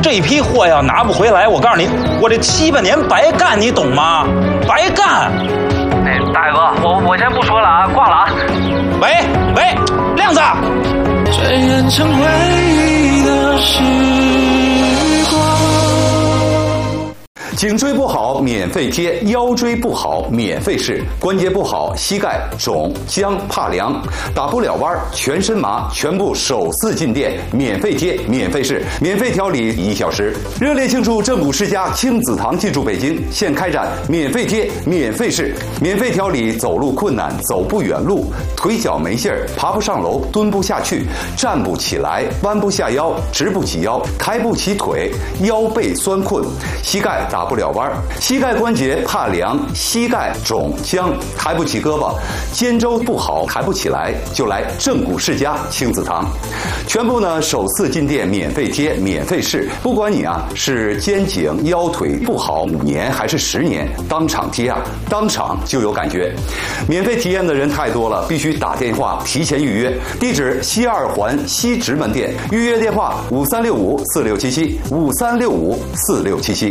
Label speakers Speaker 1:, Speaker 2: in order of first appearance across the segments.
Speaker 1: 这批货要拿不回来，我告诉你，我这7、8年白干，你懂吗？白干！
Speaker 2: 哎，大哥，我先不说了啊，挂了啊。
Speaker 1: 喂，亮子。
Speaker 3: 转眼成回忆的时光。
Speaker 4: 颈椎不好免费贴，腰椎不好免费试，关节不好膝盖肿僵怕凉，打不了弯全身麻，全部首次进店免费贴免费试，免费调理1小时。热烈庆祝正骨世家亲子堂进驻北京，现开展免费贴免费试，免费调理走路困难走不远路，腿脚没劲儿爬不上楼蹲不下去站不起来弯不下腰直不起腰抬不起腿腰背酸困，膝盖打不了弯，膝盖关节怕凉，膝盖肿僵抬不起胳膊，肩周不好抬不起来，就来正骨世家亲子堂。全部呢首次进店免费贴免费试，不管你啊是肩颈腰腿不好5年还是10年，当场贴啊，当场就有感觉。免费体验的人太多了，必须打电话提前预约。地址西2环西直门店，预约电话5365467753654677。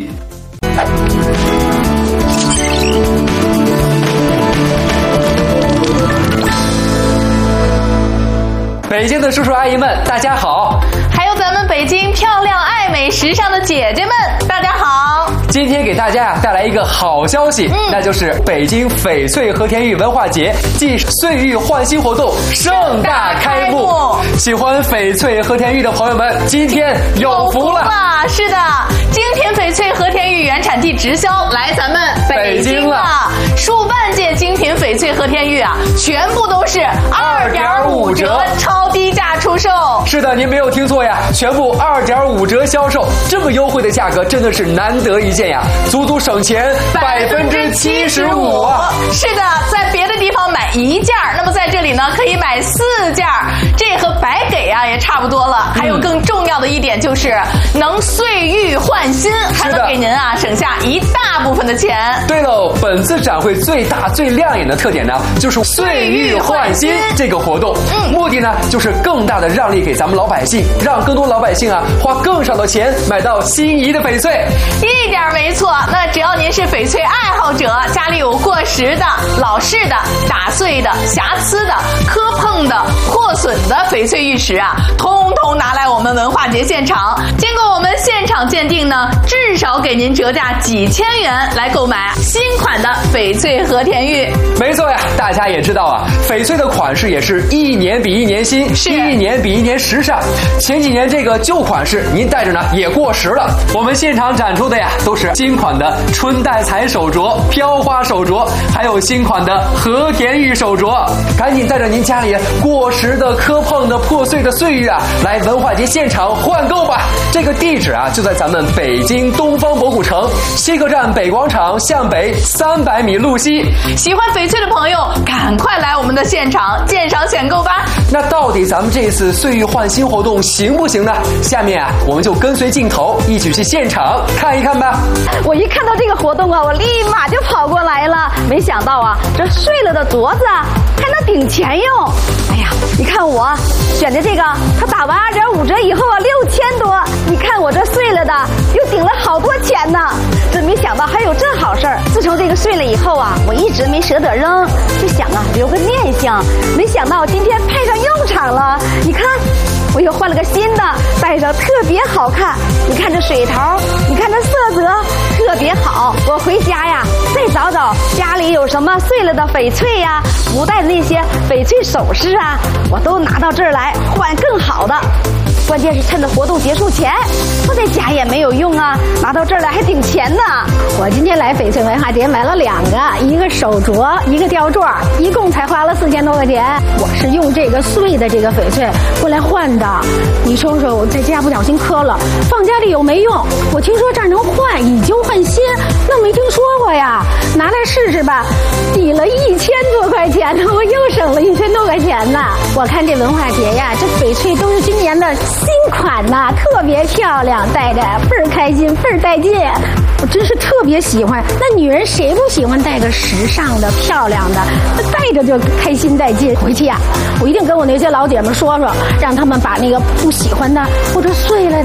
Speaker 5: 北京的叔叔阿姨们，大家好！
Speaker 6: 还有咱们北京漂亮、爱美、时尚的姐姐们，大家好！
Speaker 5: 今天给大家带来一个好消息，那就是北京翡翠和田玉文化节暨岁玉焕新活动盛大开幕。喜欢翡翠和田玉的朋友们，今天有福了！
Speaker 6: 是的，今天翡翠和田玉原产地直销来咱们北京了，数万件精品翡翠和田玉啊，全部都是2.5折超低价出售。
Speaker 5: 是的，您没有听错呀，全部2.5折销售，这么优惠的价格真的是难得一见呀，足足省钱75%啊！
Speaker 6: 是的，在别的地方买1件，那么在这里呢可以买4件，这和白给啊也差不多了。还有更重要的一点就是能岁玉焕新，还能给您啊省下一大部分的钱。
Speaker 5: 对喽，本次展会最大最亮眼的特点呢，就是岁玉焕新这个活动。目的呢就是更大的让利给咱们老百姓，让更多老百姓啊花更少的钱买到心仪的翡翠。
Speaker 6: 一点没错，那只要您是翡翠爱好者，家里有过时的、老式的、打碎的、瑕疵的、磕碰的、破损的翡翠玉石啊，通通拿来我们文化节现场，经过我们现场鉴定呢，至少给您折价几千元来购买新款的翡翠和田玉。
Speaker 5: 没错呀，大家也知道啊，翡翠的款式也是一年比一年新，一年比一年时尚。前几年这个旧款式您戴着呢也过时了，我们现场展出的呀都是新款的春带彩手镯、飘花手镯，还有新款的和田玉手镯。赶紧带着您家里过时的、磕碰的、破碎的岁玉啊，来文化节现场换购吧。这个地址啊就在咱们北京东方博古城西客站北广场向北300米路西。
Speaker 6: 喜欢翡翠的朋友，赶快来我们的现场鉴赏选购吧。
Speaker 5: 那到底咱们这次岁玉焕新活动行不行呢？下面啊，我们就跟随镜头一起去现场看一看吧。
Speaker 7: 我一看到这个活动啊，我立马就跑过来了。没想到啊，这碎了的镯子啊，还能顶钱用。哎呀，你看我选的这个，它打完2.5折以后啊，6000多。你看我这碎了的，又顶了好多钱呢。真没想到还有这好事儿。自从这个碎了以后啊，我一直没舍得扔，就想啊留个念想。没想到今天派上用场了。你看，我又换了个新的，戴上特别好看。你看这水头，你看这色泽特别好。我回家呀，再找找家里有什么碎了的翡翠呀，不戴的那些翡翠首饰啊，我都拿到这儿来换更好的。关键是趁着活动结束前，放在家也没有用啊，拿到这儿来还顶钱呢。我今天来翡翠文化节买了2个，一个手镯，一个吊坠，一共才花了4000多块钱。我是用这个碎的这个翡翠过来换的。你说说，我在家不小心磕了，放家里有没用？我听说这儿能换，以旧换新，那没听说过呀。拿来试试吧，抵了1000多块钱呢，我又省了1000多块钱呢。我看这文化节呀，这翡翠都是今年的新款呐，特别漂亮，戴着倍儿开心，倍儿带劲。我真是特别喜欢。那女人谁不喜欢戴个时尚的、漂亮的？戴着就开心带劲。回去呀，我一定跟我那些老姐们说说，让他们把那个不喜欢的或者碎了的